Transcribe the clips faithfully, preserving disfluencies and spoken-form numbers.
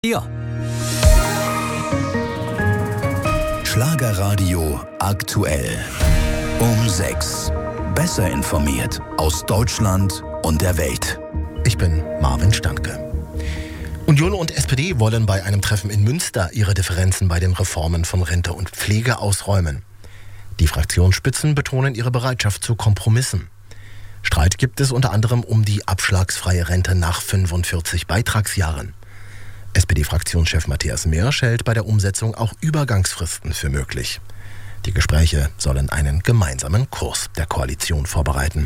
Ja. Schlagerradio aktuell. Um sechs. Besser informiert aus Deutschland und der Welt. Ich bin Marvin Standke. Union und S P D wollen bei einem Treffen in Münster ihre Differenzen bei den Reformen von Rente und Pflege ausräumen. Die Fraktionsspitzen betonen ihre Bereitschaft zu Kompromissen. Streit gibt es unter anderem um die abschlagsfreie Rente nach fünfundvierzig Beitragsjahren. S P D-Fraktionschef Matthias Mirsch hält bei der Umsetzung auch Übergangsfristen für möglich. Die Gespräche sollen einen gemeinsamen Kurs der Koalition vorbereiten.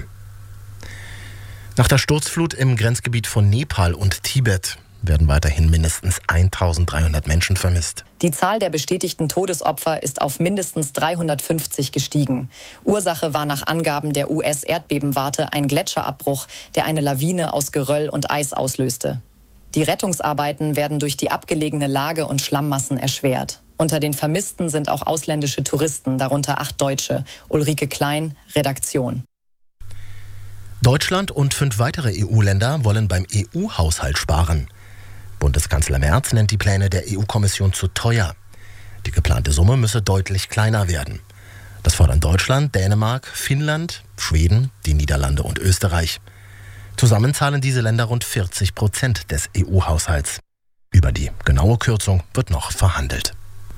Nach der Sturzflut im Grenzgebiet von Nepal und Tibet werden weiterhin mindestens eintausenddreihundert Menschen vermisst. Die Zahl der bestätigten Todesopfer ist auf mindestens dreihundertfünfzig gestiegen. Ursache war nach Angaben der U S-Erdbebenwarte ein Gletscherabbruch, der eine Lawine aus Geröll und Eis auslöste. Die Rettungsarbeiten werden durch die abgelegene Lage und Schlammmassen erschwert. Unter den Vermissten sind auch ausländische Touristen, darunter acht Deutsche. Ulrike Klein, Redaktion. Deutschland und fünf weitere E U-Länder wollen beim E U-Haushalt sparen. Bundeskanzler Merz nennt die Pläne der E U-Kommission zu teuer. Die geplante Summe müsse deutlich kleiner werden. Das fordern Deutschland, Dänemark, Finnland, Schweden, die Niederlande und Österreich. Zusammen zahlen diese Länder rund vierzig Prozent des E U-Haushalts. Über die genaue Kürzung wird noch verhandelt.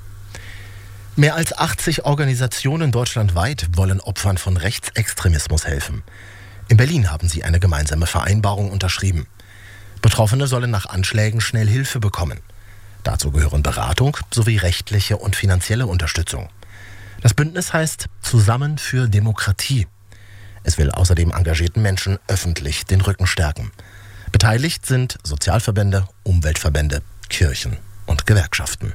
Mehr als achtzig Organisationen deutschlandweit wollen Opfern von Rechtsextremismus helfen. In Berlin haben sie eine gemeinsame Vereinbarung unterschrieben. Betroffene sollen nach Anschlägen schnell Hilfe bekommen. Dazu gehören Beratung sowie rechtliche und finanzielle Unterstützung. Das Bündnis heißt Zusammen für Demokratie. Es will außerdem engagierten Menschen öffentlich den Rücken stärken. Beteiligt sind Sozialverbände, Umweltverbände, Kirchen und Gewerkschaften.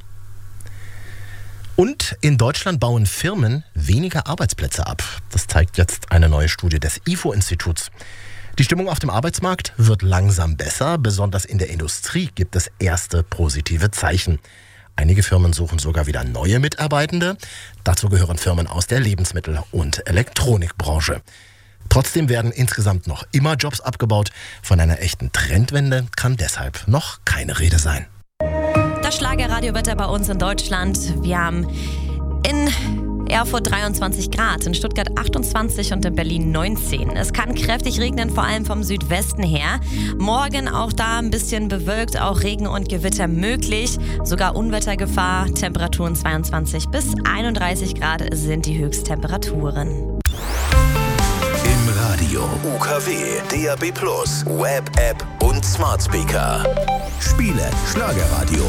Und in Deutschland bauen Firmen weniger Arbeitsplätze ab. Das zeigt jetzt eine neue Studie des I F O-Instituts. Die Stimmung auf dem Arbeitsmarkt wird langsam besser. Besonders in der Industrie gibt es erste positive Zeichen. Einige Firmen suchen sogar wieder neue Mitarbeitende. Dazu gehören Firmen aus der Lebensmittel- und Elektronikbranche. Trotzdem werden insgesamt noch immer Jobs abgebaut. Von einer echten Trendwende kann deshalb noch keine Rede sein. Das Schlagerradiowetter bei uns in Deutschland. Wir haben in Erfurt dreiundzwanzig Grad, in Stuttgart achtundzwanzig und in Berlin neunzehn. Es kann kräftig regnen, vor allem vom Südwesten her. Morgen auch da ein bisschen bewölkt, auch Regen und Gewitter möglich. Sogar Unwettergefahr. Temperaturen zweiundzwanzig bis einunddreißig Grad sind die Höchsttemperaturen. Im Radio, U K W, D A B plus, Web, App und Smart Speaker. Spiele Schlagerradio.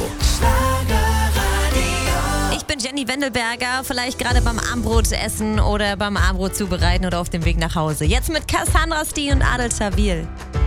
Ich bin Jenny Wendelberger, vielleicht gerade beim Armbrot essen oder beim Armbrot zubereiten oder auf dem Weg nach Hause. Jetzt mit Cassandra Steen und Adel Tawil.